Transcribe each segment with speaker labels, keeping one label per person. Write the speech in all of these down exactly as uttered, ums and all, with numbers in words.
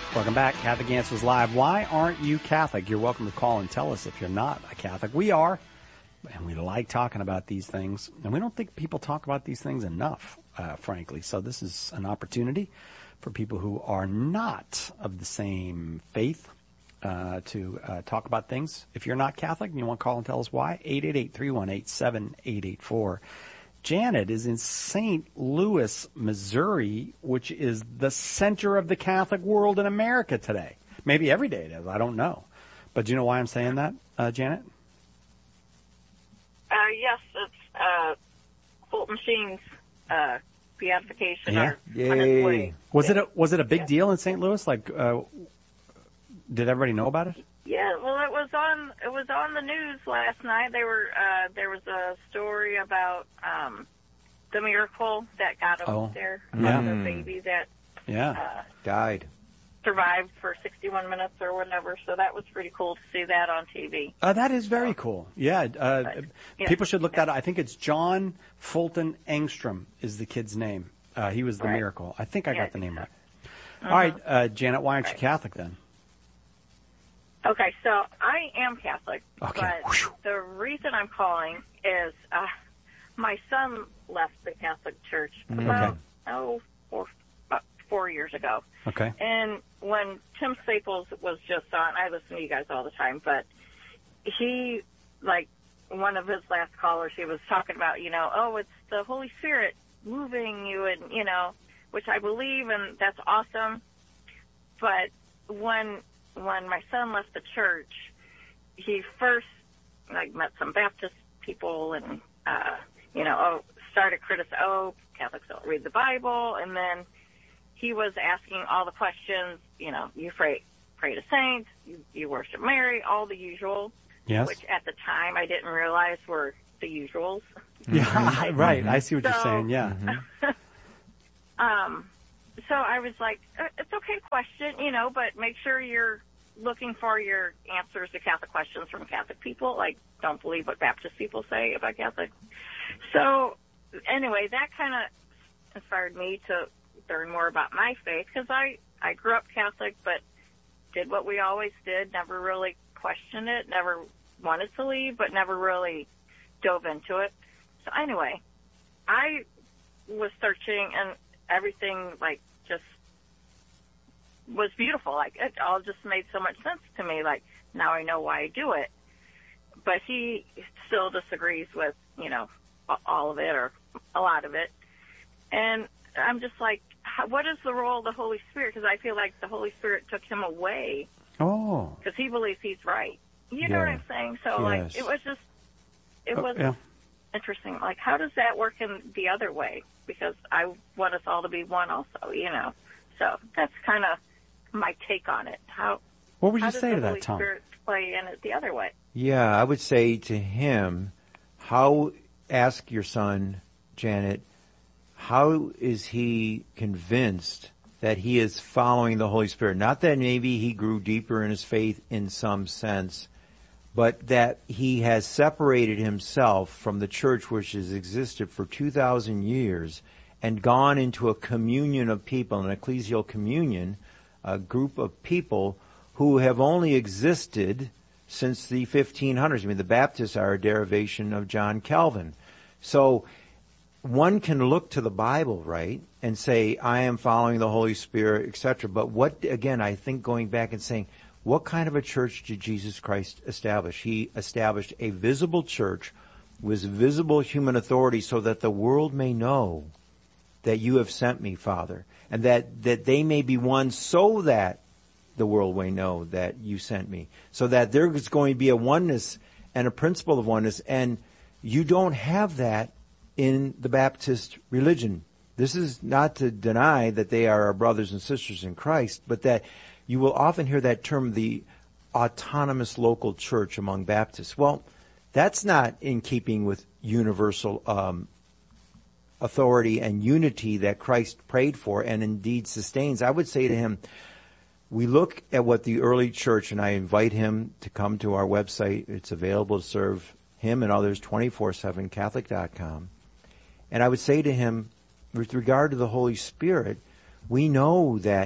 Speaker 1: Welcome back. Catholic Answers Live. Why aren't you Catholic? You're welcome to call and tell us if you're not a Catholic. We are, and we like talking about these things. And we don't think people talk about these things enough, uh, frankly. So this is an opportunity for people who are not of the same faith uh, to uh, talk about things. If you're not Catholic and you want to call and tell us why, eight eight eight, three one eight, seven eight eight four. Janet is in Saint Louis, Missouri, which is the center of the Catholic world in America today. Maybe every day it is. I don't know. But do you know why I'm saying that, uh, Janet?
Speaker 2: Uh, yes, it's uh, Fulton Sheen's uh, beatification.
Speaker 1: Yeah.
Speaker 2: Or on its way.
Speaker 1: Was it a, was it a big
Speaker 2: Yeah.
Speaker 1: deal in Saint Louis? Like, uh, did everybody know about it?
Speaker 2: Yeah, well, it was on it was on the news last night. They were uh, there was a story about um, the miracle that got him
Speaker 1: Oh,
Speaker 2: there,
Speaker 1: yeah.
Speaker 2: the baby that
Speaker 1: Yeah.
Speaker 2: uh,
Speaker 3: Died.
Speaker 2: survived for sixty-one minutes or whatever. So that was pretty cool to see that on T V.
Speaker 1: Uh, that is very cool. Yeah, uh,
Speaker 2: But, yeah.
Speaker 1: people should look that up. I think it's John Fulton Engstrom is the kid's name. Uh, he was the
Speaker 2: Right.
Speaker 1: miracle. I think I
Speaker 2: Yeah,
Speaker 1: got
Speaker 2: I
Speaker 1: the
Speaker 2: think
Speaker 1: name
Speaker 2: so.
Speaker 1: right. All right, uh, Janet, why aren't you
Speaker 2: Right.
Speaker 1: Catholic then?
Speaker 2: Okay, so I am Catholic,
Speaker 1: Okay.
Speaker 2: but the reason I'm calling is uh, my son left the Catholic Church about oh four, about four years ago.
Speaker 1: Okay.
Speaker 2: And when Tim Staples was just on, I listen to you guys all the time, but he, like, one of his last callers, he was talking about, you know, oh, it's the Holy Spirit moving you, and, you know, which I believe, and that's awesome. But when when my son left the church, he first, like, met some Baptist people and, uh, you know, oh, started criticizing, oh, Catholics don't read the Bible, and then he was asking all the questions, you know, you pray, pray to saints, you, you worship Mary, all the usual,
Speaker 1: Yes.
Speaker 2: which at the time I didn't realize were the usuals.
Speaker 1: Yeah, right. I see what you're
Speaker 2: So-
Speaker 1: saying. Yeah.
Speaker 2: Um, so I was like, "Uh, it's okay to question, you know, but make sure you're looking for your answers to Catholic questions from Catholic people. Like, don't believe what Baptist people say about Catholics. So anyway, that kind of inspired me to learn more about my faith, because I, I grew up Catholic, but did what we always did, never really questioned it, never wanted to leave, but never really dove into it. So anyway, I was searching, and everything, like, just was beautiful. Like, it all just made so much sense to me. Like, now I know why I do it. But he still disagrees with, you know, all of it or a lot of it. And I'm just like, how, what is the role of the Holy Spirit? Because I feel like the Holy Spirit took him away
Speaker 1: Oh.
Speaker 2: because he believes he's right. You know
Speaker 3: Yeah.
Speaker 2: what I'm saying? So,
Speaker 3: Yes.
Speaker 2: like, it was just, it
Speaker 1: Oh,
Speaker 2: was
Speaker 1: yeah.
Speaker 2: interesting. Like, how does that work in the other way? Because I want us all to be one also, you know. So that's kind of my take on it. How,
Speaker 1: What would
Speaker 2: how
Speaker 1: you
Speaker 2: does
Speaker 1: say
Speaker 2: the
Speaker 1: to that,
Speaker 2: Holy
Speaker 1: Tom?
Speaker 2: Spirit play in it the other way?
Speaker 3: Yeah, I would say to him, how, ask your son, Janet, how is he convinced that he is following the Holy Spirit? Not that maybe he grew deeper in his faith in some sense, but that he has separated himself from the church which has existed for two thousand years and gone into a communion of people, an ecclesial communion, a group of people who have only existed since the fifteen hundreds. I mean, the Baptists are a derivation of John Calvin. So one can look to the Bible, right, and say, I am following the Holy Spirit, et cetera. But what, again, I think going back and saying, what kind of a church did Jesus Christ establish? He established a visible church with visible human authority so that the world may know that you have sent me, Father, and that, that they may be one so that the world may know that you sent me. So that there is going to be a oneness and a principle of oneness, and you don't have that in the Baptist religion. This is not to deny that they are our brothers and sisters in Christ, but that you will often hear that term, the autonomous local church among Baptists. Well, that's not in keeping with universal um, authority and unity that Christ prayed for and indeed sustains. I would say to him, we look at what the early church, and I invite him to come to our website. It's available to serve him and others, twenty-four seven Catholic dot com. And I would say to him, with regard to the Holy Spirit, we know that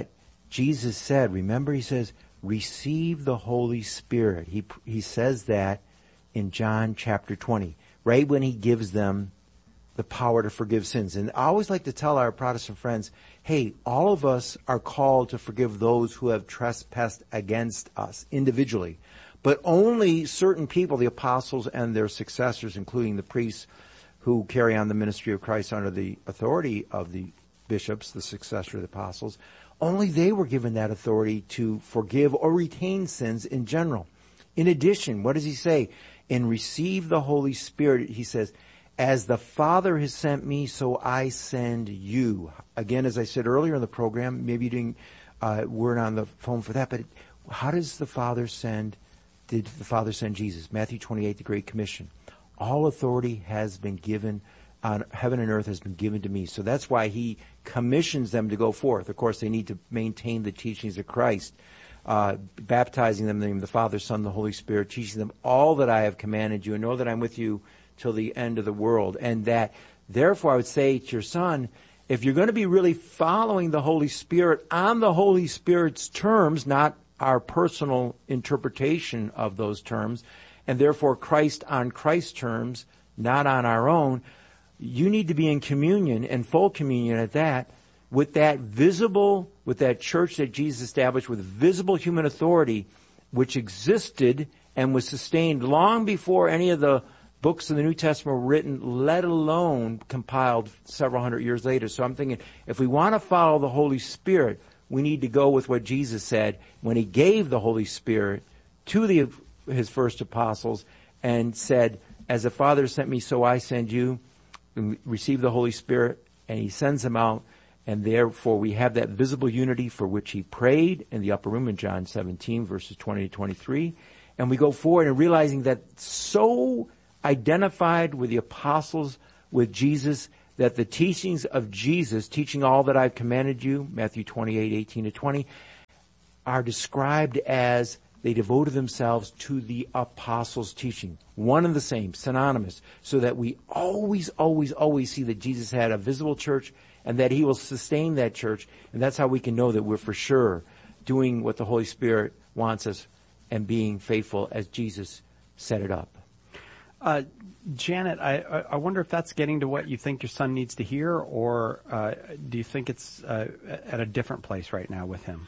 Speaker 3: Jesus said, remember he says, receive the Holy Spirit. He, he says that in John chapter twenty, right when he gives them the power to forgive sins. And I always like to tell our Protestant friends, hey, all of us are called to forgive those who have trespassed against us individually. But only certain people, the apostles and their successors, including the priests who carry on the ministry of Christ under the authority of the bishops, the successor of the apostles, only they were given that authority to forgive or retain sins in general. In addition, what does he say? And receive the Holy Spirit, he says, as the Father has sent me, so I send you. Again, as I said earlier in the program, maybe you didn't, uh, weren't on the phone for that, but how does the Father send, did the Father send Jesus? Matthew twenty-eight, the Great Commission. All authority has been given on heaven and earth has been given to me. So that's why he commissions them to go forth. Of course, they need to maintain the teachings of Christ, uh, baptizing them in the name of the Father, Son, and the Holy Spirit, teaching them all that I have commanded you, and know that I'm with you till the end of the world. And that, therefore, I would say to your son, if you're going to be really following the Holy Spirit on the Holy Spirit's terms, not our personal interpretation of those terms, and therefore Christ on Christ's terms, not on our own, you need to be in communion, and full communion at that, with that visible, with that church that Jesus established with visible human authority, which existed and was sustained long before any of the books of the New Testament were written, let alone compiled several hundred years later. So I'm thinking, if we want to follow the Holy Spirit, we need to go with what Jesus said when he gave the Holy Spirit to the, his first apostles and said, as the Father sent me, so I send you. Receive the Holy Spirit, and he sends them out, and therefore we have that visible unity for which he prayed in the upper room in John seventeen, verses twenty to twenty-three. And we go forward and realizing that so identified with the apostles, with Jesus, that the teachings of Jesus, teaching all that I've commanded you, Matthew twenty-eight, eighteen to twenty, are described as they devoted themselves to the apostles' teaching. One and the same, synonymous, so that we always, always, always see that Jesus had a visible church and that he will sustain that church. And that's how we can know that we're for sure doing what the Holy Spirit wants us and being faithful as Jesus set it up.
Speaker 1: Uh, Janet, I, I wonder if that's getting to what you think your son needs to hear, or uh, do you think it's uh, at a different place right now with him?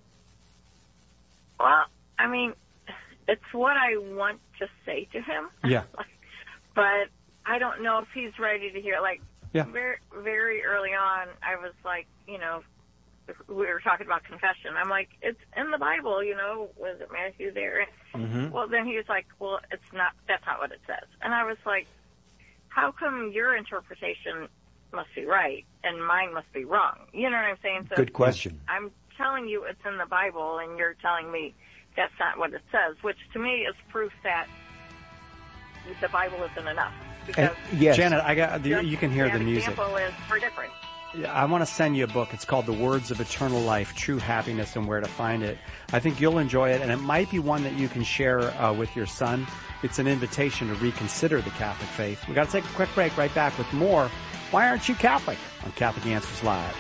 Speaker 2: Well, I mean, it's what I want to say to him.
Speaker 1: Yeah.
Speaker 2: But I don't know if he's ready to hear. Like,
Speaker 1: yeah.
Speaker 2: very, very early on, I was like, you know, we were talking about confession. I'm like, it's in the Bible, you know, was it Matthew there?
Speaker 3: Mm-hmm.
Speaker 2: Well, then he was like, well, it's not, that's not what it says. And I was like, how come your interpretation must be right and mine must be wrong? You know what I'm saying? So
Speaker 3: good question.
Speaker 2: I'm telling you it's in the Bible, and you're telling me that's not what it says, which to me is proof that the Bible isn't enough. Because
Speaker 3: and, yes.
Speaker 1: Janet, I got you, you can hear the music.
Speaker 2: The example is for different.
Speaker 1: I want to send you a book. It's called The Words of Eternal Life, True Happiness and Where to Find It. I think you'll enjoy it, and it might be one that you can share uh, with your son. It's an invitation to reconsider the Catholic faith. We've got to take a quick break. Right back with more Why Aren't You Catholic? On Catholic Answers Live.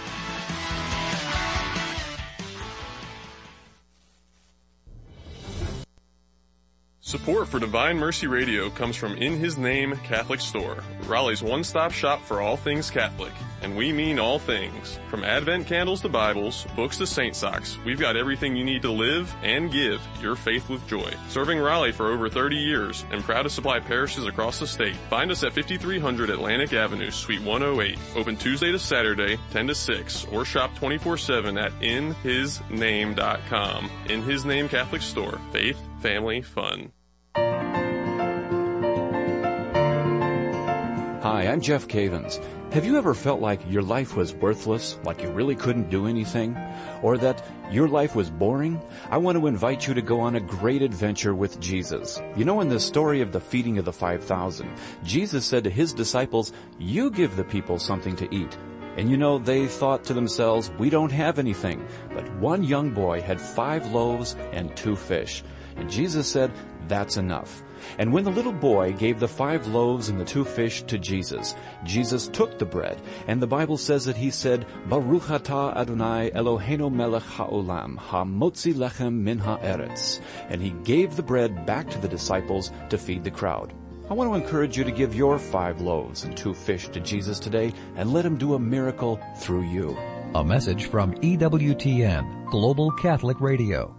Speaker 4: Support for Divine Mercy Radio comes from In His Name Catholic Store, Raleigh's one-stop shop for all things Catholic. And we mean all things. From Advent candles to Bibles, books to saint socks, we've got everything you need to live and give your faith with joy. Serving Raleigh for over thirty years and proud to supply parishes across the state. Find us at fifty-three hundred Atlantic Avenue, Suite one oh eight. Open Tuesday to Saturday, ten to six, or shop twenty-four seven at in his name dot com. In His Name Catholic Store. Faith, family, fun.
Speaker 5: Hi, I'm Jeff Cavins. Have you ever felt like your life was worthless, like you really couldn't do anything, or that your life was boring? I want to invite you to go on a great adventure with Jesus. You know, in the story of the feeding of the five thousand, Jesus said to his disciples, "You give the people something to eat." And you know, they thought to themselves, "We don't have anything." But one young boy had five loaves and two fish. And Jesus said, that's enough. And when the little boy gave the five loaves and the two fish to Jesus, Jesus took the bread, and the Bible says that he said, Baruch atah Adonai Eloheinu melech ha'olam, ha'motzi lechem min ha'eretz. And he gave the bread back to the disciples to feed the crowd. I want to encourage you to give your five loaves and two fish to Jesus today and let him do a miracle through you.
Speaker 6: A message from E W T N, Global Catholic Radio.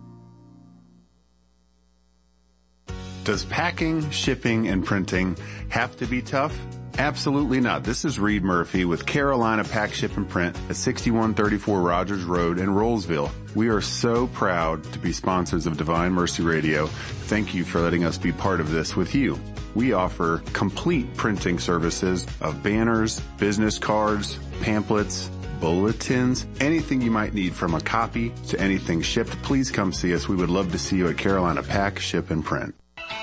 Speaker 7: Does packing, shipping, and printing have to be tough? Absolutely not. This is Reed Murphy with Carolina Pack, Ship, and Print at sixty-one thirty-four Rogers Road in Rollsville. We are so proud to be sponsors of Divine Mercy Radio. Thank you for letting us be part of this with you. We offer complete printing services of banners, business cards, pamphlets, bulletins, anything you might need from a copy to anything shipped. Please come see us. We would love to see you at Carolina Pack, Ship, and Print.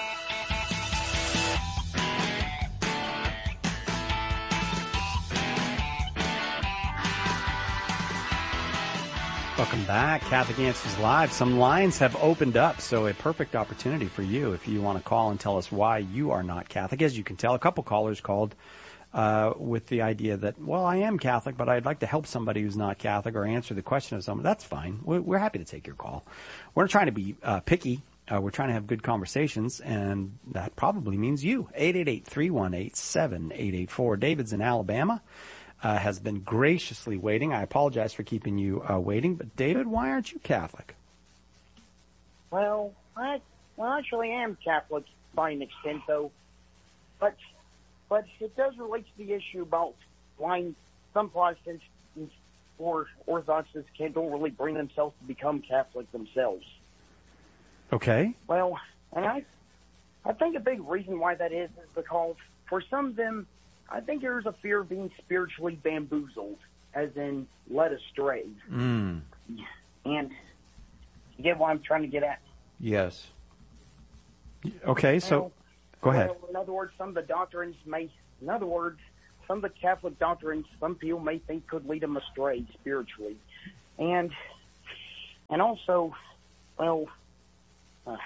Speaker 1: Welcome back, Catholic Answers Live. Some lines have opened up, so a perfect opportunity for you if you want to call and tell us why you are not Catholic. As you can tell, a couple callers called uh, with the idea that, well, I am Catholic, but I'd like to help somebody who's not Catholic or answer the question of someone. That's fine. We're, we're happy to take your call. We're not trying to be uh, picky. Uh, we're trying to have good conversations, and that probably means you. eight eight eight, three one eight, seven eight eight four. David's in Alabama. Uh, has been graciously waiting. I apologize for keeping you uh, waiting, but David, why aren't you Catholic?
Speaker 8: Well, I well actually am Catholic by an extent, though, but but it does relate to the issue about why some Protestants or Orthodox can't don't really bring themselves to become Catholic themselves.
Speaker 1: Okay.
Speaker 8: Well, and I I think a big reason why that is is because for some of them, I think there's a fear of being spiritually bamboozled, as in led astray.
Speaker 3: Mm.
Speaker 8: And you get what I'm trying to get at?
Speaker 3: Yes.
Speaker 1: Okay, so
Speaker 8: well,
Speaker 1: go ahead.
Speaker 8: Well, in other words, some of the doctrines may, in other words, some of the Catholic doctrines, some people may think could lead them astray spiritually. And, and also, well, uh,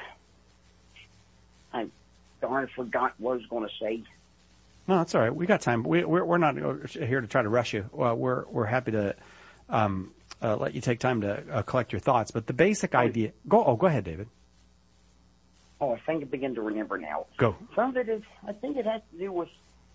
Speaker 8: I darn forgot what I was going to say.
Speaker 1: No, that's all right. We got time. We, we're, we're not here to try to rush you. Well, we're we're happy to um, uh, let you take time to uh, collect your thoughts. But the basic idea. Go. Oh, go ahead, David.
Speaker 8: Oh, I think I begin to remember now.
Speaker 1: Go.
Speaker 8: Some of it is. I think it has to do with.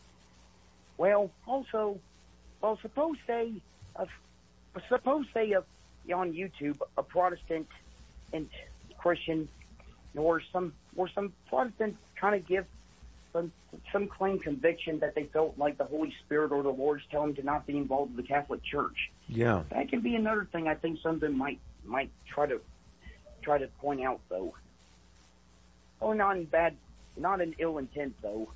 Speaker 8: Well, also, well, suppose say, uh, suppose say, uh, on YouTube, a Protestant and Christian, or some or some Protestant kind of give. Some, some claim conviction that they felt like the Holy Spirit or the Lord's telling them to not be involved with the Catholic Church.
Speaker 3: Yeah.
Speaker 8: That can be another thing I think some of them might might try to try to point out, though. Oh, not in bad, not in ill intent, though.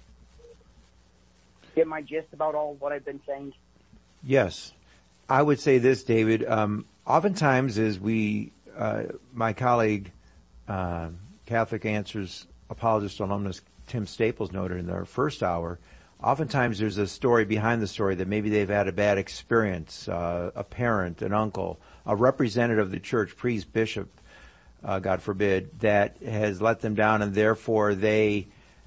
Speaker 8: Get my gist about all what I've been saying?
Speaker 3: Yes. I would say this, David. Um, oftentimes, as we, uh, my colleague, uh, Catholic Answers apologist alumnus Tim Staples noted in their first hour, oftentimes there's a story behind the story that maybe they've had a bad experience, uh, a parent, an uncle, a representative of the church, priest, bishop, uh, God forbid, that has let them down, and therefore they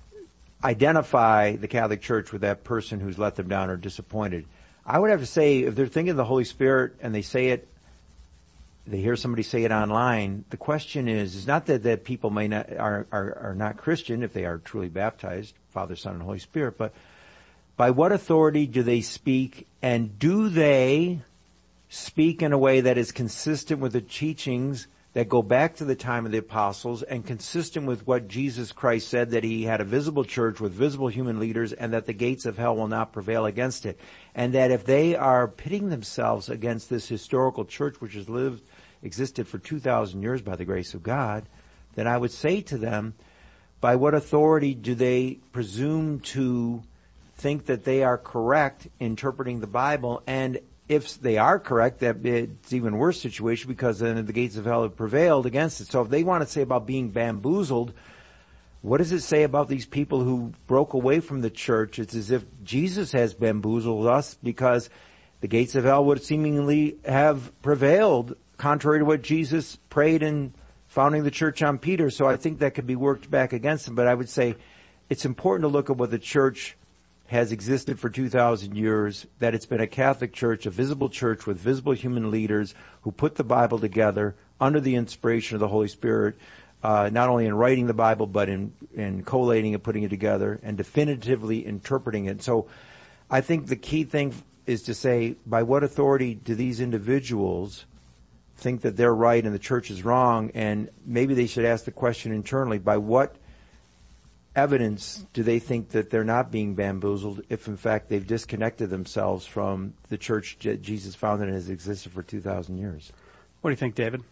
Speaker 3: identify the Catholic Church with that person who's let them down or disappointed. I would have to say, if they're thinking of the Holy Spirit and they say it, they hear somebody say it online, the question is, is not that, that people may not, are, are, are not Christian if they are truly baptized, Father, Son, and Holy Spirit, but by what authority do they speak, and do they speak in a way that is consistent with the teachings that go back to the time of the apostles and consistent with what Jesus Christ said, that he had a visible church with visible human leaders and that the gates of hell will not prevail against it. And that if they are pitting themselves against this historical church which has lived, existed for two thousand years by the grace of God, then I would say to them, by what authority do they presume to think that they are correct interpreting the Bible? And if they are correct, that it's an even worse situation because then the gates of hell have prevailed against it. So if they want to say about being bamboozled, what does it say about these people who broke away from the church? It's as if Jesus has bamboozled us because the gates of hell would seemingly have prevailed contrary to what Jesus prayed and founding the church on Peter, so I think that could be worked back against him. But I would say it's important to look at what the church has existed for two thousand years, that it's been a Catholic church, a visible church with visible human leaders who put the Bible together under the inspiration of the Holy Spirit, uh, not only in writing the Bible, but in, in collating it, putting it together, and definitively interpreting it. So I think the key thing is to say, by what authority do these individuals think that they're right and the church is wrong? And maybe they should ask the question internally, by what evidence do they think that they're not being bamboozled if, in fact, they've disconnected themselves from the church that Jesus founded and has existed for two thousand years?
Speaker 1: What do you think, David?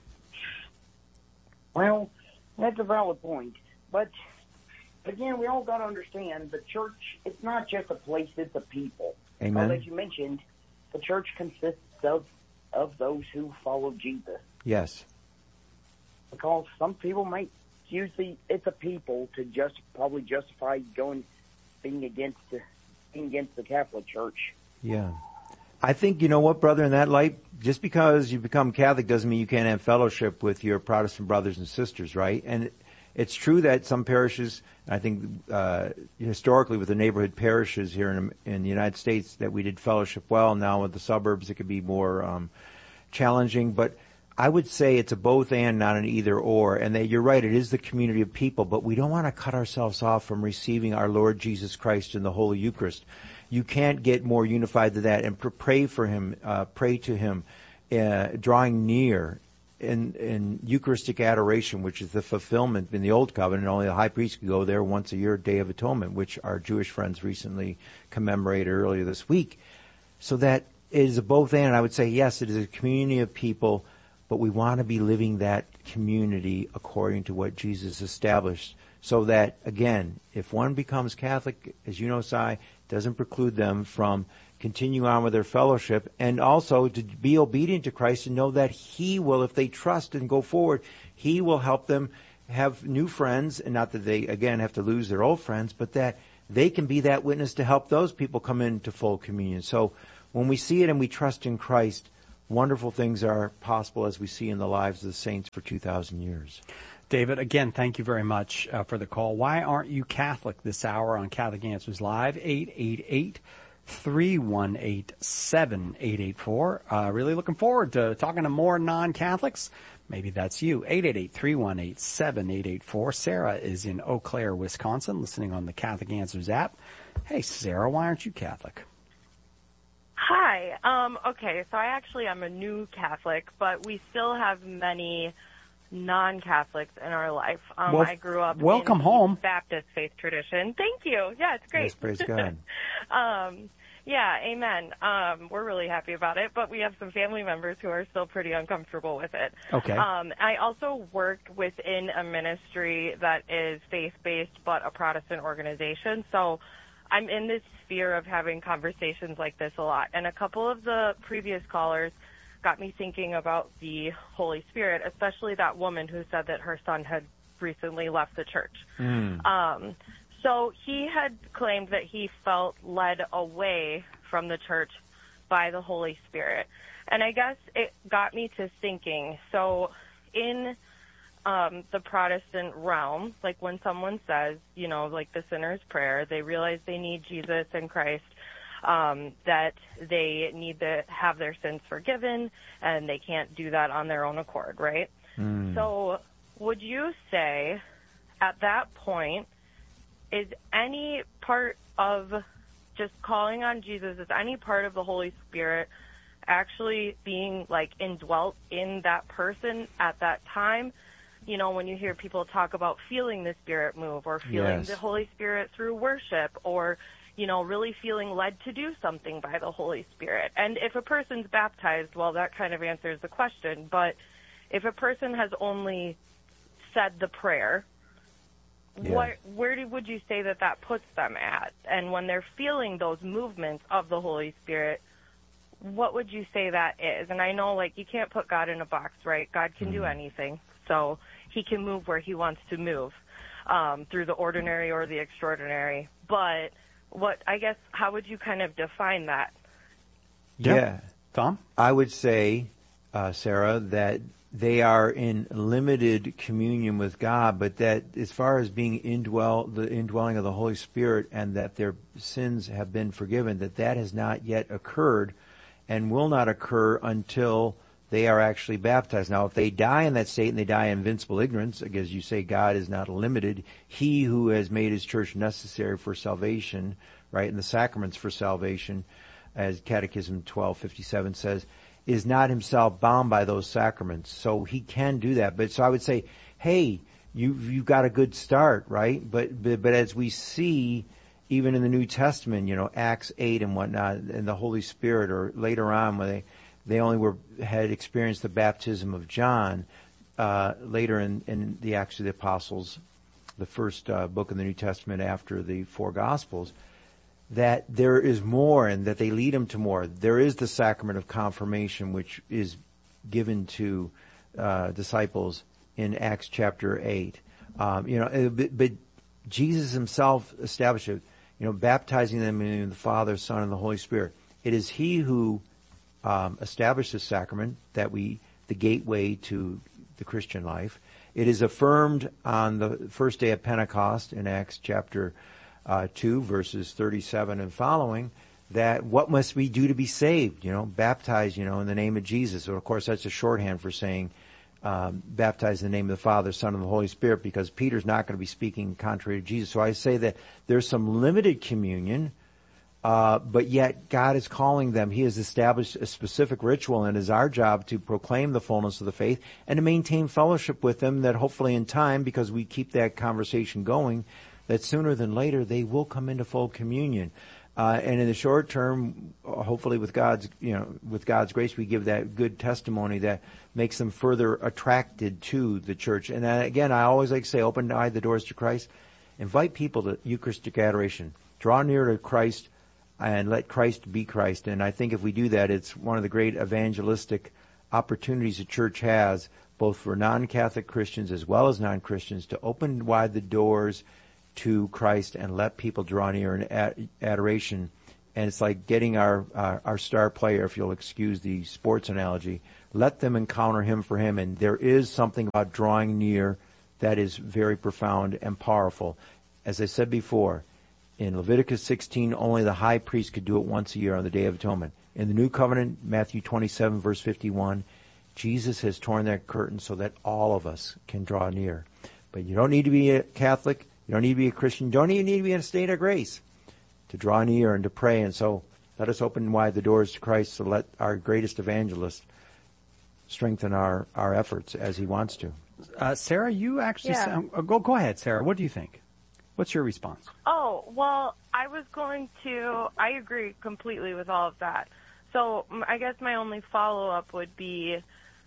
Speaker 8: Well, that's a valid point. But, again, we all got to understand the church, it's not just a place, it's a people.
Speaker 3: Amen.
Speaker 8: Well, as you mentioned, the church consists of, of those who follow Jesus.
Speaker 3: Yes.
Speaker 8: Because some people might usually it's a people to just probably justify going being against the, being against the Catholic Church.
Speaker 3: Yeah. I think, you know what, brother, in that light, just because you become Catholic doesn't mean you can't have fellowship with your Protestant brothers and sisters, right? And it's true that some parishes, I think uh, historically with the neighborhood parishes here in, in the United States, that we did fellowship well. Now with the suburbs, it could be more um, challenging. But I would say it's a both and, not an either or. And that you're right, it is the community of people, but we don't want to cut ourselves off from receiving our Lord Jesus Christ in the Holy Eucharist. You can't get more unified than that. And pray for him, uh, pray to him, uh, drawing near in, in Eucharistic adoration, which is the fulfillment in the Old Covenant. Only the high priest could go there once a year, Day of Atonement, which our Jewish friends recently commemorated earlier this week. So that is a both and. I would say, yes, it is a community of people, but we want to be living that community according to what Jesus established. So that, again, if one becomes Catholic, as you know, Si, doesn't preclude them from continue on with their fellowship, and also to be obedient to Christ and know that he will, if they trust and go forward, he will help them have new friends, and not that they, again, have to lose their old friends, but that they can be that witness to help those people come into full communion. So when we see it and we trust in Christ, wonderful things are possible, as we see in the lives of the saints for two thousand years.
Speaker 1: David, again, thank you very much uh, for the call. Why aren't you Catholic this hour on Catholic Answers Live? eight eight eight, three one eight, seven eight eight four. Uh, really looking forward to talking to more non-Catholics. Maybe that's you. eight eight eight, three one eight, seven eight eight four. Sarah is in Eau Claire, Wisconsin, listening on the Catholic Answers app. Hey, Sarah, why aren't you Catholic?
Speaker 9: Hi. Um, okay, so I actually am a new Catholic, but we still have many non-Catholics in our life. Um,
Speaker 1: well,
Speaker 9: I grew up
Speaker 1: welcome
Speaker 9: in
Speaker 1: home.
Speaker 9: Baptist faith tradition. Thank you. Yeah, it's great.
Speaker 3: Yes, praise God.
Speaker 9: um, yeah, amen. Um, we're really happy about it, but we have some family members who are still pretty uncomfortable with it.
Speaker 1: Okay.
Speaker 9: Um, I also work within a ministry that is faith-based but a Protestant organization, so I'm in this sphere of having conversations like this a lot. And a couple of the previous callers got me thinking about the Holy Spirit, especially that woman who said that her son had recently left the church.
Speaker 3: Mm.
Speaker 9: Um, so he had claimed that he felt led away from the church by the Holy Spirit. And I guess it got me to thinking, so in um, the Protestant realm, like when someone says, you know, like the sinner's prayer, they realize they need Jesus and Christ, Um, that they need to have their sins forgiven, and they can't do that on their own accord, right?
Speaker 3: Mm.
Speaker 9: So would you say at that point, is any part of just calling on Jesus, is any part of the Holy Spirit actually being, like, indwelt in that person at that time? You know, when you hear people talk about feeling the Spirit move, or feeling
Speaker 3: Yes.
Speaker 9: the Holy Spirit through worship, or you know, really feeling led to do something by the Holy Spirit. And if a person's baptized, well, that kind of answers the question. But if a person has only said the prayer,
Speaker 3: Yeah.
Speaker 9: what, where do, would you say that that puts them at? And when they're feeling those movements of the Holy Spirit, what would you say that is? And I know, like, you can't put God in a box, right? God can mm. do anything. So he can move where he wants to move, um, through the ordinary or the extraordinary. But what, I guess, how would you kind of define that?
Speaker 3: Yeah.
Speaker 1: Tom?
Speaker 3: I would say uh, Sarah, that they are in limited communion with God, but that as far as being indwell, the indwelling of the Holy Spirit and that their sins have been forgiven, that that has not yet occurred and will not occur until they are actually baptized. Now, if they die in that state and they die in invincible ignorance, as you say, God is not limited. He who has made his church necessary for salvation, right, and the sacraments for salvation, as Catechism twelve fifty-seven says, is not himself bound by those sacraments. So he can do that. But so I would say, hey, you, you've got a good start, right? But, but, but as we see, even in the New Testament, you know, Acts eight and whatnot, and the Holy Spirit, or later on when they, they only were, had experienced the baptism of John, uh, later in, in the Acts of the Apostles, the first uh, book of the New Testament after the four Gospels, that there is more and that they lead them to more. There is the sacrament of confirmation, which is given to uh, disciples in Acts chapter eight. Um, you know, but, but Jesus himself established it, you know, baptizing them in the Father, Son, and the Holy Spirit. It is he who um, established this sacrament, that we, the gateway to the Christian life. It is affirmed on the first day of Pentecost in Acts chapter Uh, two, verses thirty-seven and following, that what must we do to be saved? You know, baptize, you know, in the name of Jesus. So, of course, that's a shorthand for saying um, baptize in the name of the Father, Son, and the Holy Spirit, because Peter's not going to be speaking contrary to Jesus. So I say that there's some limited communion, uh, but yet God is calling them. He has established a specific ritual, and it is our job to proclaim the fullness of the faith and to maintain fellowship with them, that hopefully in time, because we keep that conversation going, that sooner than later they will come into full communion. Uh, and in the short term, hopefully with God's, you know, with God's grace, we give that good testimony that makes them further attracted to the church. And uh, again, I always like to say, open eye the doors to Christ. Invite people to Eucharistic adoration. Draw near to Christ and let Christ be Christ. And I think if we do that, it's one of the great evangelistic opportunities the church has, both for non-Catholic Christians as well as non-Christians, to open wide the doors to Christ and let people draw near in ad- adoration. And it's like getting our, uh, our star player, if you'll excuse the sports analogy, let them encounter him for him. And there is something about drawing near that is very profound and powerful. As I said before, in Leviticus sixteen, only the high priest could do it once a year on the Day of Atonement. In the New Covenant, Matthew twenty-seven, verse fifty-one, Jesus has torn that curtain so that all of us can draw near. But you don't need to be a Catholic. You don't need to be a Christian. You don't even need to be in a state of grace to draw near and to pray. And so let us open wide the doors to Christ, so let our greatest evangelist strengthen our, our efforts as he wants to.
Speaker 1: Uh, Sarah, you actually
Speaker 9: Yeah.
Speaker 1: sound, uh, go go ahead, Sarah. What do you think? What's your response?
Speaker 9: Oh, well, I was going to, I agree completely with all of that. So m- I guess my only follow-up would be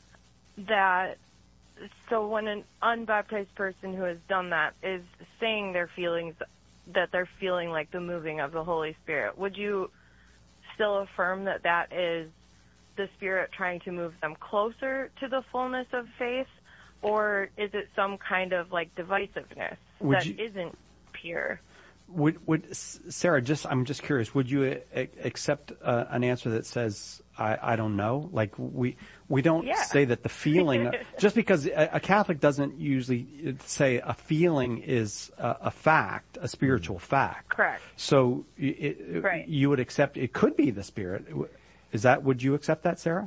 Speaker 9: that, so when an unbaptized person who has done that is saying their feelings, that they're feeling like the moving of the Holy Spirit, would you still affirm that that is the Spirit trying to move them closer to the fullness of faith, or is it some kind of like divisiveness
Speaker 1: Would
Speaker 9: that
Speaker 1: you-
Speaker 9: isn't pure?
Speaker 1: Would would Sarah? Just I'm just curious. Would you a- accept uh, an answer that says I, I don't know? Like we we don't
Speaker 9: Yeah.
Speaker 1: say that the feeling just because a, a Catholic doesn't usually say a feeling is a, a fact, a spiritual fact.
Speaker 9: Correct.
Speaker 1: So it,
Speaker 9: Right.
Speaker 1: you would accept it could be the Spirit. Is that? Would you accept that, Sarah?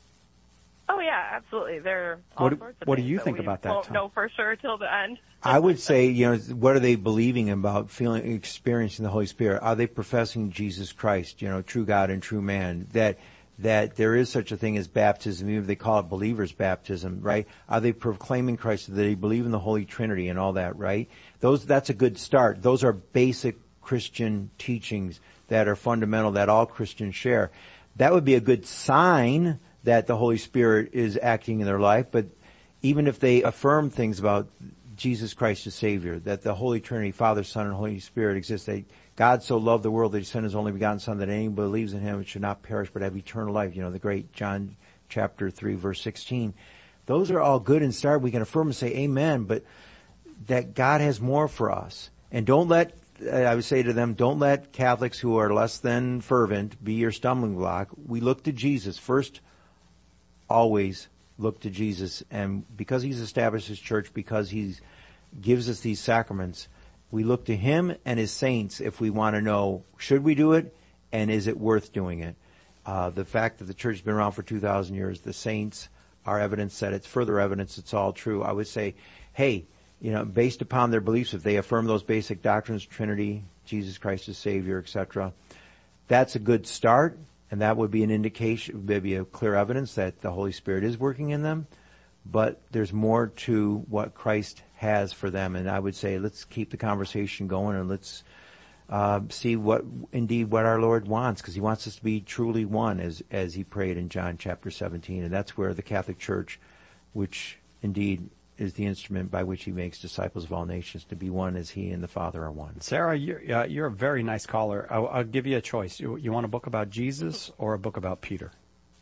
Speaker 9: Oh yeah, absolutely. There are all
Speaker 1: What do-
Speaker 9: sorts of
Speaker 1: what do
Speaker 9: things
Speaker 1: you
Speaker 9: that
Speaker 1: think
Speaker 9: we
Speaker 1: about that,
Speaker 9: won't
Speaker 1: Tom?
Speaker 9: know for sure till the end.
Speaker 3: I would say, you know, what are they believing about feeling, experiencing the Holy Spirit? Are they professing Jesus Christ, you know, true God and true man? That, that there is such a thing as baptism, even if they call it believer's baptism, right? Are they proclaiming Christ, that they believe in the Holy Trinity and all that, right? Those, that's a good start. Those are basic Christian teachings that are fundamental, that all Christians share. That would be a good sign that the Holy Spirit is acting in their life. But even if they affirm things about Jesus Christ as Savior, that the Holy Trinity, Father, Son, and Holy Spirit exist, that God so loved the world that He sent His only begotten Son, that anyone who believes in Him should not perish but have eternal life. You know, the great John chapter three, verse sixteen. Those are all good and start. We can affirm and say amen, but that God has more for us. And don't let, I would say to them, don't let Catholics who are less than fervent be your stumbling block. We look to Jesus first. always look to Jesus. And because he's established his church, because he gives us these sacraments, we look to him and his saints if we want to know, should we do it, and is it worth doing it? Uh, the fact that the church has been around for two thousand years, the saints are evidence that it's further evidence it's all true. I would say, hey, you know, based upon their beliefs, if they affirm those basic doctrines, Trinity, Jesus Christ as Savior, et cetera, that's a good start, and that would be an indication, maybe a clear evidence that the Holy Spirit is working in them. But there's more to what Christ has for them, and I would say let's keep the conversation going and let's uh, see what indeed what our Lord wants, because he wants us to be truly one, as as he prayed in John chapter seventeen, and that's where the Catholic Church, which indeed is the instrument by which he makes disciples of all nations, to be one as he and the Father are one.
Speaker 1: Sarah, you're, uh, you're a very nice caller. I'll, I'll give you a choice. You, you want a book about Jesus or a book about Peter?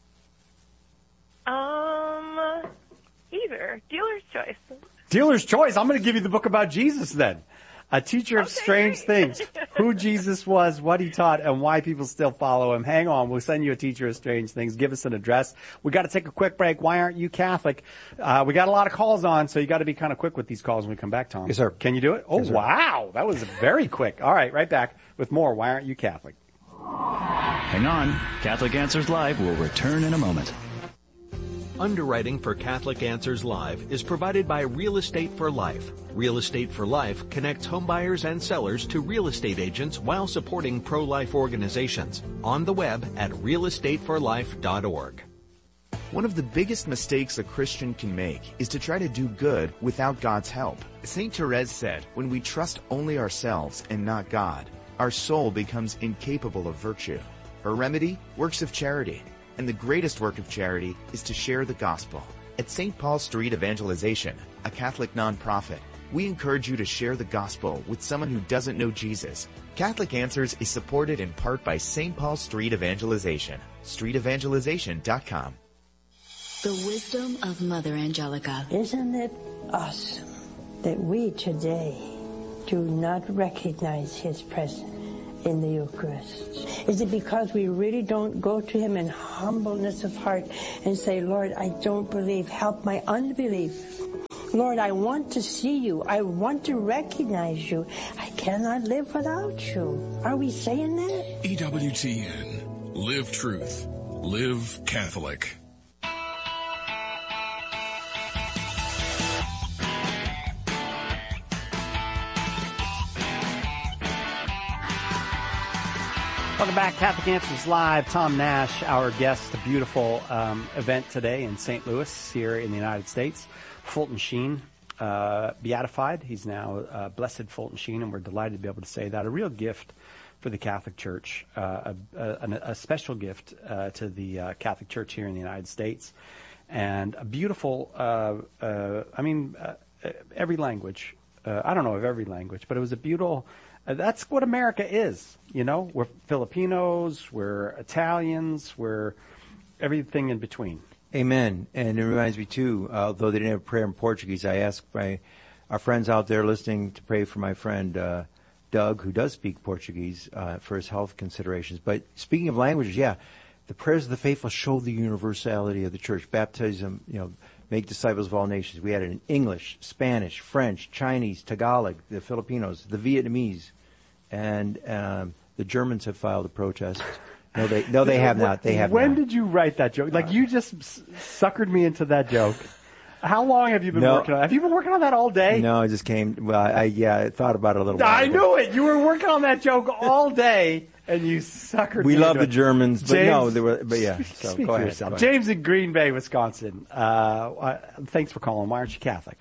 Speaker 9: Um, either. Dealer's choice.
Speaker 1: Dealer's choice. I'm going to give you the book about Jesus then. A teacher of
Speaker 9: Okay,
Speaker 1: strange
Speaker 9: great.
Speaker 1: things. Who Jesus was, what he taught, and why people still follow him. Hang on. We'll send you a teacher of strange things. Give us an address. We got to take a quick break. Why aren't you Catholic? Uh, we got a lot of calls on, so you got to be kind of quick with these calls when we come back, Tom.
Speaker 3: Yes, sir.
Speaker 1: Can you do it? Oh,
Speaker 3: Yes, sir.
Speaker 1: wow. That was very quick. All right, right back with more Why Aren't You Catholic?
Speaker 10: Hang on. Catholic Answers Live will return in a moment.
Speaker 11: Underwriting for Catholic Answers Live is provided by Real Estate for Life. Real Estate for Life connects homebuyers and sellers to real estate agents while supporting pro-life organizations. On the web at real estate for life dot org.
Speaker 12: One of the biggest mistakes a Christian can make is to try to do good without God's help. Saint Therese said, when we trust only ourselves and not God, our soul becomes incapable of virtue. Her remedy? Works of charity. And the greatest work of charity is to share the gospel. At Saint Paul Street Evangelization, a Catholic nonprofit, we encourage you to share the gospel with someone who doesn't know Jesus. Catholic Answers is supported in part by Saint Paul Street Evangelization. street evangelization dot com.
Speaker 13: The wisdom of Mother Angelica.
Speaker 14: Isn't it awesome that we today do not recognize his presence in the Eucharist? Is it because we really don't go to him in humbleness of heart and say, Lord, I don't believe, help my unbelief. Lord, I want to see you. I want to recognize you. I cannot live without you. Are we saying that?
Speaker 15: E W T N. Live truth. Live Catholic.
Speaker 1: Welcome back, Catholic Answers Live. Tom Nash, our guest, a beautiful um, event today in Saint Louis here in the United States. Fulton Sheen, uh, beatified. He's now uh, Blessed Fulton Sheen, and we're delighted to be able to say that. A real gift for the Catholic Church, uh, a, a, a special gift uh, to the uh, Catholic Church here in the United States, and a beautiful, uh, uh, I mean, uh, every language. Uh, I don't know of every language, but it was a beautiful... Uh, that's what America is, you know. We're Filipinos, we're Italians, we're everything in between.
Speaker 3: Amen. And it reminds me, too, uh, although they didn't have prayer in Portuguese, I asked my our friends out there listening to pray for my friend uh, Doug, who does speak Portuguese, uh, for his health considerations. But speaking of languages, yeah, the prayers of the faithful show the universality of the church. Baptism, you know, make disciples of all nations. We had it in English, Spanish, French, Chinese, Tagalog, the Filipinos, the Vietnamese. And um, the Germans have filed a protest. No, they no, they have not. They have
Speaker 1: when
Speaker 3: not.
Speaker 1: When did you write that joke? Like, you just s- suckered me into that joke. How long have you been
Speaker 3: no,
Speaker 1: working on it? Have you been working on that all day?
Speaker 3: No, I just came, well, I, yeah, I thought about it a little while
Speaker 1: I
Speaker 3: ago.
Speaker 1: knew it. You were working on that joke all day, and you suckered
Speaker 3: we
Speaker 1: me
Speaker 3: love
Speaker 1: into
Speaker 3: the
Speaker 1: it.
Speaker 3: Germans, but
Speaker 1: James,
Speaker 3: no, they were, but yeah. So
Speaker 1: speak
Speaker 3: go
Speaker 1: for
Speaker 3: ahead,
Speaker 1: yourself.
Speaker 3: go ahead.
Speaker 1: James in Green Bay, Wisconsin. Uh, uh, thanks for calling. Why aren't you Catholic?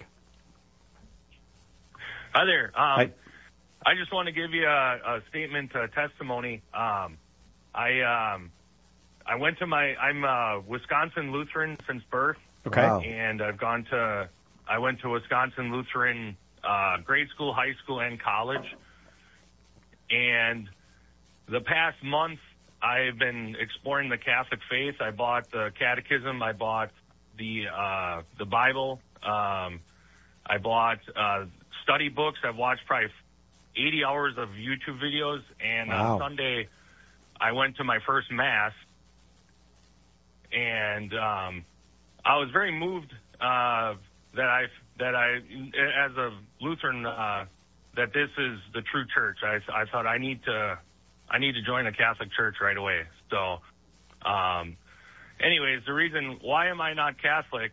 Speaker 16: Hi there. Um,
Speaker 1: Hi.
Speaker 16: I just want to give you a, a statement, a testimony. Um, I um, I went to my, I'm a Wisconsin Lutheran since birth.
Speaker 1: Okay. Wow.
Speaker 16: And I've gone to, I went to Wisconsin Lutheran uh, grade school, high school, and college. And the past month, I've been exploring the Catholic faith. I bought the Catechism. I bought the uh, the Bible. Um, I bought uh, study books. I've watched probably eighty hours of YouTube videos, and
Speaker 3: Wow.
Speaker 16: on Sunday I went to my first Mass, and um, I was very moved uh, that I that I as a Lutheran uh, that this is the true church. I I thought I need to I need to join a Catholic church right away. So, um, anyways, the reason why am I not Catholic?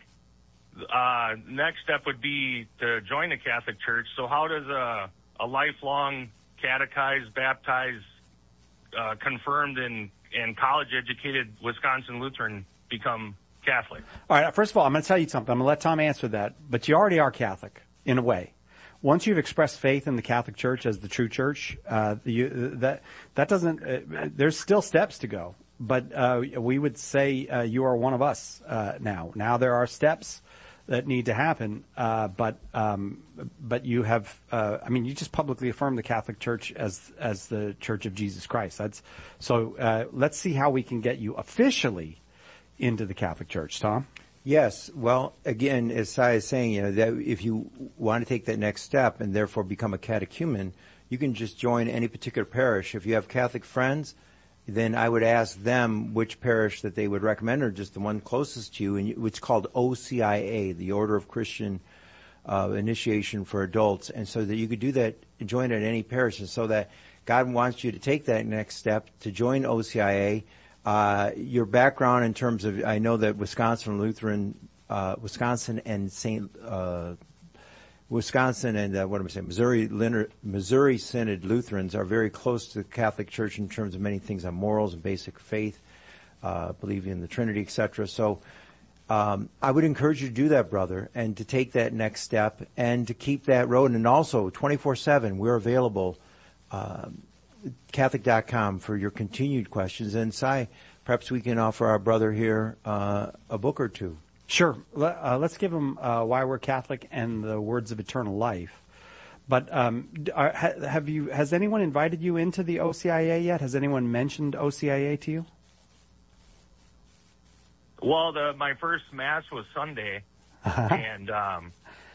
Speaker 16: Uh, next step would be to join a Catholic church. So how does a, a lifelong catechized, baptized, uh, confirmed, and, and college-educated Wisconsin Lutheran become Catholic?
Speaker 1: All right, first of all, I'm going to tell you something. I'm going to let Tom answer that. But you already are Catholic, in a way. Once you've expressed faith in the Catholic Church as the true church, uh, you, that that doesn't. Uh, there's still steps to go, but uh, we would say uh, you are one of us uh, now. Now there are steps that need to happen, uh, but um, but you have. Uh, I mean, you just publicly affirmed the Catholic Church as as the Church of Jesus Christ. That's so. Uh, let's see how we can get you officially into the Catholic Church, Tom.
Speaker 3: Yes. Well, again, as Sai is saying, you know, that if you want to take that next step and therefore become a catechumen, you can just join any particular parish. If you have Catholic friends, then I would ask them which parish that they would recommend, or just the one closest to you, and it's called O C I A, the Order of Christian uh, Initiation for Adults, and so that you could do that, join at any parish, and so that God wants you to take that next step to join O C I A. Uh, your background in terms of, I know that Wisconsin Lutheran, uh, Wisconsin and Saint, uh, Wisconsin and, uh, what am I saying, Missouri, Missouri Synod Lutherans are very close to the Catholic Church in terms of many things on morals and basic faith, uh, believing in the Trinity, et cetera. So, um, I would encourage you to do that, brother, and to take that next step and to keep that road. And also, twenty-four seven, we're available, um, Catholic dot com for your continued questions. And Sai, perhaps we can offer our brother here uh, a book or two.
Speaker 1: Sure. Uh, let's give him uh, Why We're Catholic and the Words of Eternal Life. But um, are, have you? Has anyone invited you into the O C I A yet? Has anyone mentioned O C I A to you?
Speaker 16: Well, the, my first Mass was Sunday, and um,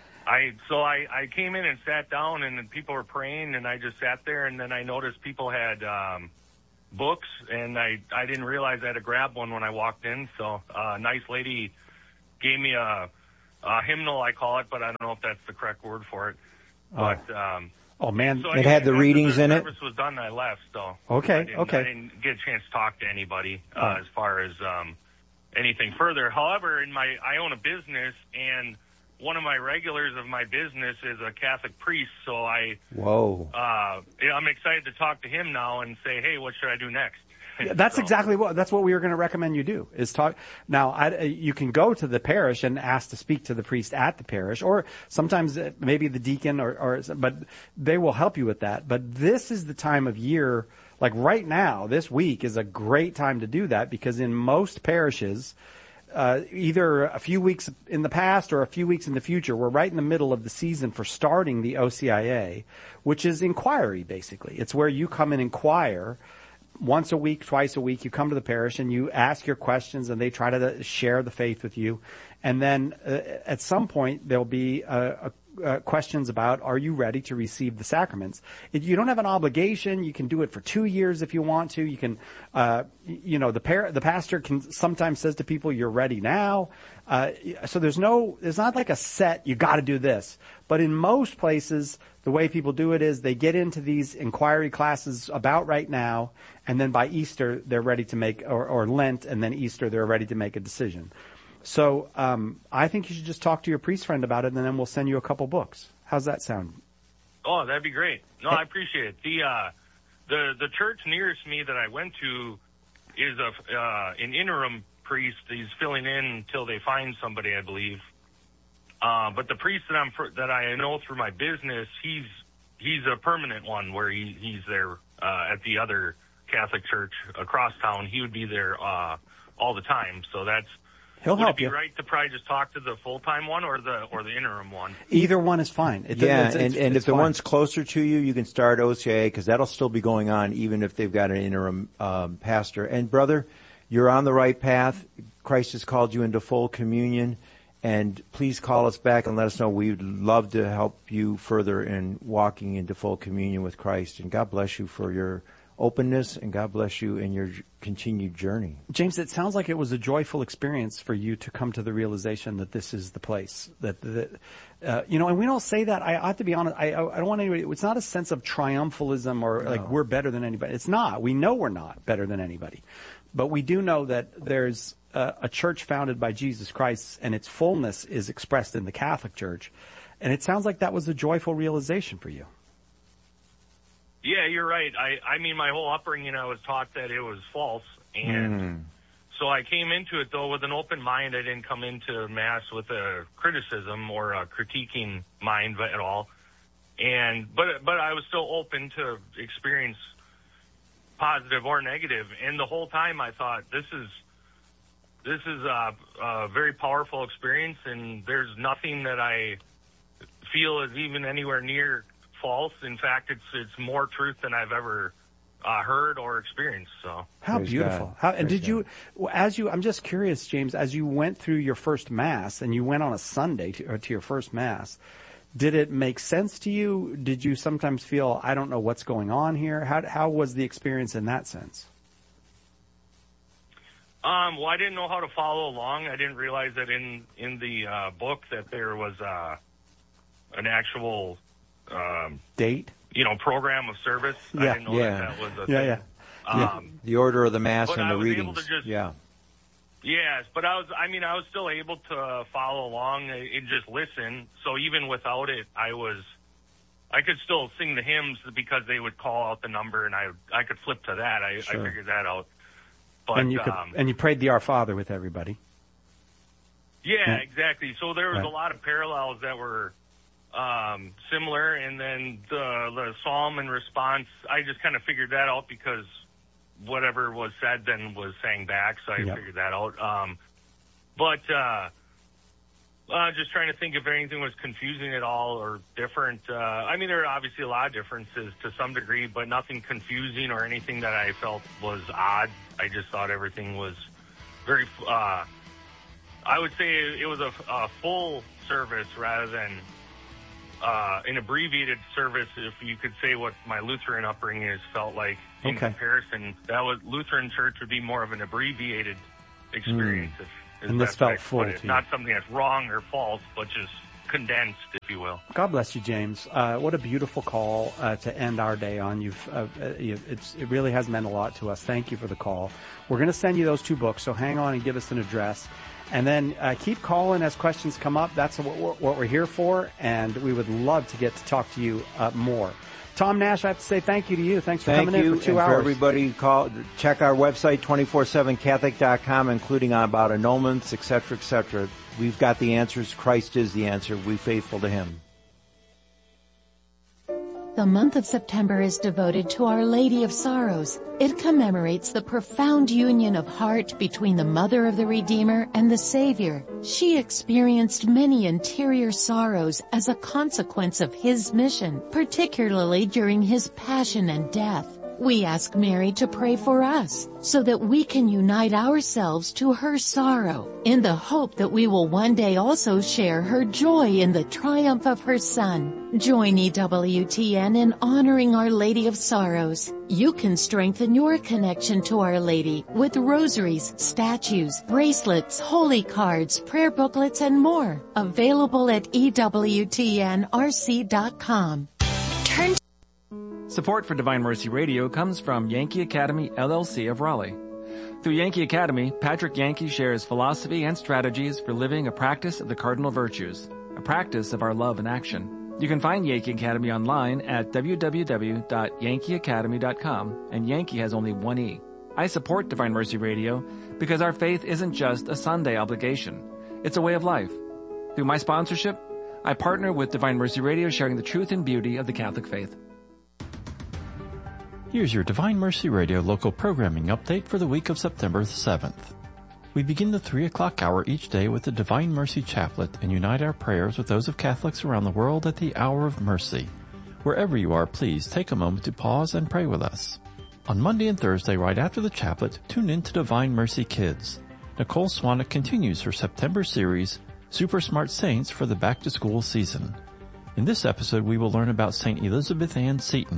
Speaker 16: I so I, I came in and sat down, and then people were praying, and I just sat there, and then I noticed people had um, books, and I, I didn't realize I had to grab one when I walked in. So uh, a nice lady gave me a, a hymnal, I call it, but I don't know if that's the correct word for it. But um,
Speaker 1: oh man,
Speaker 16: so
Speaker 3: it had the readings
Speaker 16: the
Speaker 3: in it.
Speaker 16: Service was done, I left. So
Speaker 1: okay,
Speaker 16: I didn't,
Speaker 1: okay.
Speaker 16: I didn't get a chance to talk to anybody uh,
Speaker 1: oh.
Speaker 16: as far as um, anything further. However, in my I own a business, and one of my regulars of my business is a Catholic priest, so I
Speaker 3: whoa,
Speaker 16: uh, I'm excited to talk to him now and say, hey, what should I do next?
Speaker 1: Yeah, that's
Speaker 16: so.
Speaker 1: exactly what that's what we were going to recommend you do is talk. Now, I, you can go to the parish and ask to speak to the priest at the parish, or sometimes maybe the deacon, or, or but they will help you with that. But this is the time of year, like right now, this week is a great time to do that, because in most parishes, uh, either a few weeks in the past or a few weeks in the future, we're right in the middle of the season for starting the O C I A, which is inquiry, basically. It's where you come and inquire. Once a week, twice a week, you come to the parish and you ask your questions, and they try to share the faith with you. And then uh, at some point, there'll be uh, uh, questions about, are you ready to receive the sacraments? If you don't have an obligation. You can do it for two years if you want to. You can, uh, you know, the par- the pastor can sometimes says to people, you're ready now. Uh, so there's no, there's not like a set, you got to do this. But in most places, the way people do it is they get into these inquiry classes about right now, and then by Easter, they're ready to make, or, or Lent, and then Easter, they're ready to make a decision. So um, I think you should just talk to your priest friend about it, and then we'll send you a couple books. How's that sound?
Speaker 16: Oh, that'd be great. No, I appreciate it. The uh, the the church nearest me that I went to is a uh, an interim priest. He's filling in until they find somebody, I believe. Uh, but the priest that I'm that I know through my business, he's he's a permanent one where he, he's there uh, at the other Catholic church across town. He would be there uh, all the time. So that's
Speaker 1: he'll
Speaker 16: would
Speaker 1: help
Speaker 16: it be
Speaker 1: you.
Speaker 16: Right to probably just talk to the full time one or the or the interim one.
Speaker 1: Either one is fine. It,
Speaker 3: yeah,
Speaker 1: it's, it's,
Speaker 3: and, and
Speaker 1: it's
Speaker 3: if the
Speaker 1: fine.
Speaker 3: one's closer to you, you can start O C I A, because that'll still be going on even if they've got an interim um, pastor. And brother, you're on the right path. Christ has called you into full communion. And please call us back and let us know. We'd love to help you further in walking into full communion with Christ. And God bless you for your openness, and God bless you in your continued journey.
Speaker 1: James, it sounds like it was a joyful experience for you to come to the realization that this is the place. That, that uh, you know, and we don't say that. I, I have to be honest. I, I don't want anybody. It's not a sense of triumphalism or
Speaker 3: No.
Speaker 1: like we're better than anybody. It's not. We know we're not better than anybody, but we do know that there's a, a church founded by Jesus Christ, and its fullness is expressed in the Catholic Church. And it sounds like that was a joyful realization for you.
Speaker 16: Yeah, you're right. I, I mean, my whole upbringing, I was taught that it was false. And
Speaker 3: Mm.
Speaker 16: so I came into it, though, with an open mind. I didn't come into Mass with a criticism or a critiquing mind at all. And but but I was still open to experience positive or negative. And the whole time I thought, this is this is a, a very powerful experience, and there's nothing that I feel is even anywhere near false. In fact, it's it's more truth than I've ever uh, heard or experienced. So
Speaker 1: How
Speaker 3: Praise
Speaker 1: beautiful!
Speaker 3: God.
Speaker 1: How, and
Speaker 3: Praise
Speaker 1: did you, as you? I'm just curious, James. As you went through your first Mass, and you went on a Sunday to, or to your first Mass, did it make sense to you? Did you sometimes feel, I don't know what's going on here? How how was the experience in that sense?
Speaker 16: Um, well, I didn't know how to follow along. I didn't realize that in in the uh, book that there was uh, an actual um,
Speaker 1: date,
Speaker 16: you know, program of service. I
Speaker 3: Yeah,
Speaker 16: didn't know
Speaker 3: yeah.
Speaker 16: that that was a
Speaker 3: Yeah,
Speaker 16: thing.
Speaker 3: yeah.
Speaker 16: Um,
Speaker 3: The order of the Mass
Speaker 16: but
Speaker 3: and
Speaker 16: I
Speaker 3: the
Speaker 16: was able
Speaker 3: readings.
Speaker 16: to just-
Speaker 3: yeah.
Speaker 16: Yes, but I was, I mean, I was still able to follow along and just listen. So even without it, I was, I could still sing the hymns because they would call out the number, and I I could flip to that. I,
Speaker 1: Sure.
Speaker 16: I figured that out. But
Speaker 1: and you could,
Speaker 16: um,
Speaker 1: and you prayed the Our Father with everybody.
Speaker 16: yeah,
Speaker 1: Yeah.
Speaker 16: exactly. So there was
Speaker 1: Right.
Speaker 16: a lot of parallels that were um, similar, and then the the psalm and response, I just kind of figured that out because whatever was said then was sang back, so I
Speaker 1: Yep.
Speaker 16: figured that out. Um, but uh, uh, just trying to think if anything was confusing at all or different. Uh, I mean, there are obviously a lot of differences to some degree, but nothing confusing or anything that I felt was odd. I just thought everything was very, uh, I would say it was a, a full service rather than uh, an abbreviated service, if you could say what my Lutheran upbringing has felt like in
Speaker 1: Okay.
Speaker 16: comparison. That was Lutheran church would be more of an abbreviated experience.
Speaker 1: Mm.
Speaker 16: If, is
Speaker 1: And this
Speaker 16: best way
Speaker 1: felt
Speaker 16: to
Speaker 1: full
Speaker 16: put it.
Speaker 1: to you.
Speaker 16: Not something that's wrong or false, but just condensed, if you will.
Speaker 1: God bless you, James. Uh, what a beautiful call uh, to end our day on. You've, uh, uh, you've it's, it really has meant a lot to us. Thank you for the call. We're going to send you those two books, so hang on and give us an address. And then uh, keep calling as questions come up. That's what we're, what we're here for, and we would love to get to talk to you uh, more. Tom Nash, I have to say thank you to you. Thanks for
Speaker 3: Thank
Speaker 1: coming
Speaker 3: you,
Speaker 1: in for two
Speaker 3: and
Speaker 1: hours.
Speaker 3: for everybody, call, check our website, two forty-seven catholic dot com, including about annulments, et cetera, et cetera. We've got the answers. Christ is the answer. We faithful to Him.
Speaker 17: The month of September is devoted to Our Lady of Sorrows. It commemorates the profound union of heart between the Mother of the Redeemer and the Savior. She experienced many interior sorrows as a consequence of His mission, particularly during His passion and death. We ask Mary to pray for us so that we can unite ourselves to her sorrow in the hope that we will one day also share her joy in the triumph of her Son. Join E W T N in honoring Our Lady of Sorrows. You can strengthen your connection to Our Lady with rosaries, statues, bracelets, holy cards, prayer booklets, and more. Available at E W T N R C dot com. Turn
Speaker 18: Support for Divine Mercy Radio comes from Yankee Academy, L L C of Raleigh. Through Yankee Academy, Patrick Yankee shares philosophy and strategies for living a practice of the cardinal virtues, a practice of our love and action. You can find Yankee Academy online at w w w dot yankee academy dot com, and Yankee has only one E. I support Divine Mercy Radio because our faith isn't just a Sunday obligation. It's a way of life. Through my sponsorship, I partner with Divine Mercy Radio, sharing the truth and beauty of the Catholic faith.
Speaker 19: Here's your Divine Mercy Radio local programming update for the week of September seventh. We begin the three o'clock hour each day with the Divine Mercy Chaplet and unite our prayers with those of Catholics around the world at the Hour of Mercy. Wherever you are, please take a moment to pause and pray with us. On Monday and Thursday, right after the chaplet, tune in to Divine Mercy Kids. Nicole Swanek continues her September series, Super Smart Saints for the back-to-school season. In this episode, we will learn about Saint Elizabeth Ann Seton,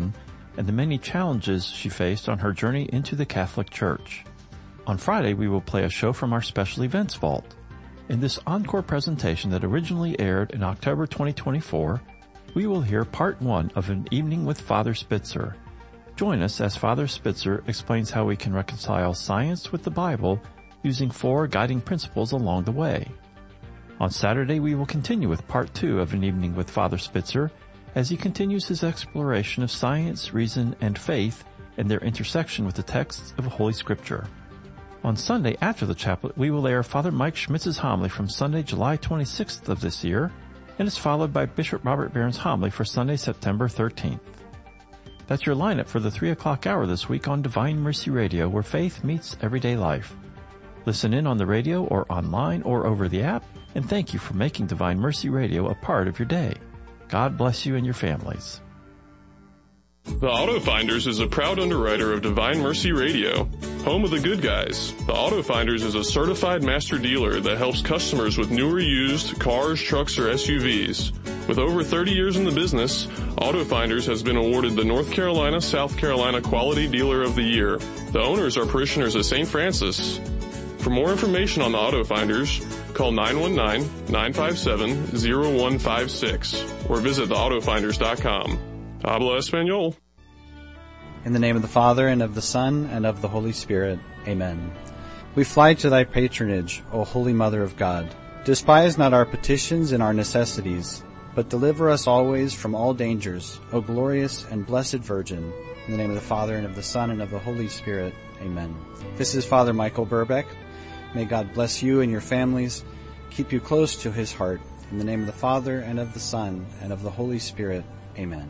Speaker 19: and the many challenges she faced on her journey into the Catholic Church. On Friday, we will play a show from our special events vault. In this encore presentation that originally aired in October twenty twenty-four, we will hear part one of An Evening with Father Spitzer. Join us as Father Spitzer explains how we can reconcile science with the Bible using four guiding principles along the way. On Saturday, we will continue with part two of An Evening with Father Spitzer as he continues his exploration of science, reason, and faith and their intersection with the texts of Holy Scripture. On Sunday after the chaplet, we will air Father Mike Schmitz's homily from Sunday, July twenty-sixth of this year, and is followed by Bishop Robert Barron's homily for Sunday, September thirteenth. That's your lineup for the three o'clock hour this week on Divine Mercy Radio, where faith meets everyday life. Listen in on the radio or online or over the app, and thank you for making Divine Mercy Radio a part of your day. God bless you and your families.
Speaker 4: The Auto Finders is a proud underwriter of Divine Mercy Radio, home of the good guys. The Auto Finders is a certified master dealer that helps customers with new or used cars, trucks, or S U Vs. With over thirty years in the business, Auto Finders has been awarded the North Carolina, South Carolina Quality Dealer of the Year. The owners are parishioners of Saint Francis. For more information on the Auto Finders, call nine one nine, nine five seven, zero one five six or visit the auto finders dot com. Habla Espanol.
Speaker 20: In the name of the Father, and of the Son, and of the Holy Spirit. Amen. We fly to thy patronage, O Holy Mother of God. Despise not our petitions and our necessities, but deliver us always from all dangers, O glorious and blessed Virgin. In the name of the Father, and of the Son, and of the Holy Spirit. Amen. This is Father Michael Burbeck. May God bless you and your families, keep you close to his heart. In the name of the Father, and of the Son, and of the Holy Spirit. Amen.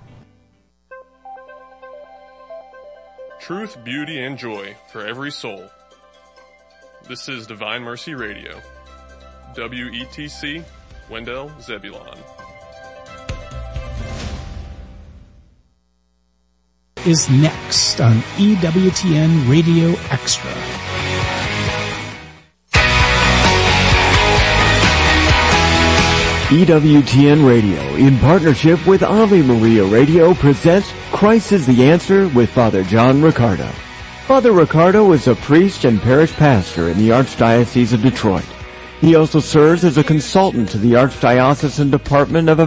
Speaker 4: Truth, beauty, and joy for every soul. This is Divine Mercy Radio. W E T C, Wendell Zebulon.
Speaker 21: Is next on E W T N Radio Extra.
Speaker 22: E W T N Radio, in partnership with Ave Maria Radio, presents Christ is the Answer with Father John Riccardo. Father Riccardo is a priest and parish pastor in the Archdiocese of Detroit. He also serves as a consultant to the Archdiocesan Department of